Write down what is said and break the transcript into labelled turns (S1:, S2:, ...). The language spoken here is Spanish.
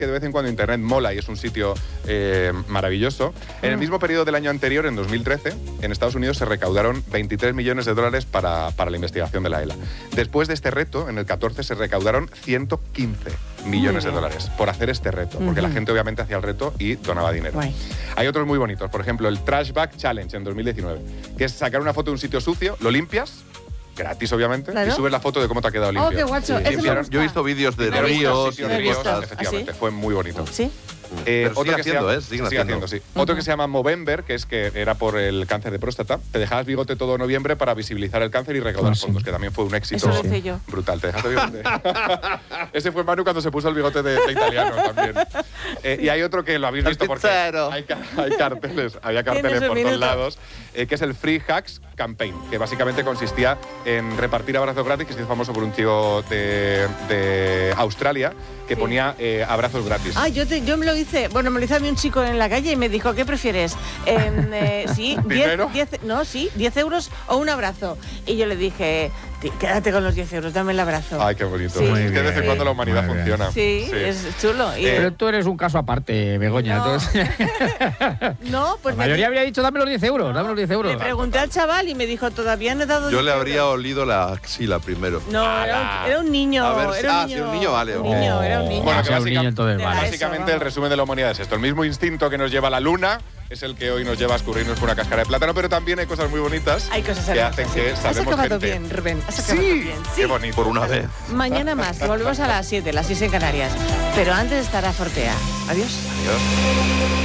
S1: que de vez en cuando Internet mola y es un sitio maravilloso. En el mismo periodo del año anterior, en 2013, en Estados Unidos se recaudaron $23 millones para la investigación de la ELA. Después de este reto, en el 14 se recaudaron $115 millones por hacer este reto, porque la gente obviamente hacía el reto y donaba dinero.
S2: Guay.
S1: Hay otros muy bonitos, por ejemplo, el Trash Bag Challenge en 2019, que es sacar una foto de un sitio sucio, lo limpias, gratis obviamente,
S2: Claro.
S1: y subes la foto de cómo te ha quedado limpio.
S2: Oh, qué guacho.
S1: Sí.
S2: Ese me
S1: Limpiaron-
S2: gusta.
S3: Yo he visto vídeos de
S1: Limpiaron
S3: ríos
S1: muchos
S3: y
S1: sitios
S3: de
S1: de cosas,
S3: cosas.
S1: efectivamente, fue muy bonito.
S2: ¿Sí?
S3: Pero
S1: Otro
S3: sigue
S1: que se
S3: haciendo,
S1: llama-
S3: siguen
S1: sigue
S3: haciendo.
S1: sí. Otro que se llama Movember, que es que era por el cáncer de próstata. Te dejabas bigote todo noviembre para visibilizar el cáncer y recaudar fondos, que también fue un éxito
S2: Eso lo hice yo.
S1: brutal. Te dejaste bigote. Ese fue Manu cuando se puso el bigote de italiano también. Y hay otro que lo habéis visto porque
S3: pizzero.
S1: hay carteles, había carteles
S2: Tienes un
S1: por todos
S2: minuto.
S1: lados, que es el Free Hugs Campaign, que básicamente consistía en repartir abrazos gratis, que se hizo famoso por un tío de Australia que
S2: Sí.
S1: ponía abrazos gratis.
S2: Ah, yo me lo hice. Bueno, me lo hizo a mí un chico en la calle y me dijo, ¿qué prefieres? Sí,
S1: ¿Dinero?
S2: 10 euros o un abrazo. Y yo le dije, quédate con los 10 euros, dame el abrazo.
S1: Ay, qué bonito.
S2: Sí.
S1: Es
S2: Muy
S1: que de vez en
S2: bien.
S1: cuando la humanidad
S4: Muy bien.
S1: funciona.
S2: Sí, es chulo. Y,
S4: Pero tú eres un caso aparte, Begoña.
S2: No.
S4: Entonces,
S2: no, pues
S4: la mayoría habría dicho, dame los 10 euros, dame los 10 euros.
S2: le pregunté al chaval y me dijo, todavía no he dado
S3: Yo
S2: 10
S3: le habría
S2: euros".
S3: olido la axila primero.
S2: No, era un niño.
S3: A ver,
S2: era un
S3: si
S2: niño.
S3: un niño, vale.
S2: Un niño, era un niño.
S1: Bueno,
S4: Ah,
S1: que
S4: sea un niño,
S1: básicamente,
S4: entonces,
S2: Te
S4: vale.
S2: da eso,
S1: básicamente
S2: vamos.
S1: el resumen de la humanidad es esto. El mismo instinto que nos lleva a la luna es el que hoy nos lleva a escurrirnos con una cáscara de plátano, pero también hay cosas muy bonitas
S2: Hay cosas
S1: que
S2: hermosas,
S1: hacen
S2: sí.
S1: que
S2: Has
S1: salvemos
S2: acabado
S1: gente.
S2: bien, Rubén. Has acabado
S1: Sí,
S2: bien. Sí.
S1: qué bonito.
S3: Por una vez.
S2: Mañana más. Volvemos a las 7, las 6 en Canarias. Pero antes estará Fortea. Adiós.
S1: Adiós.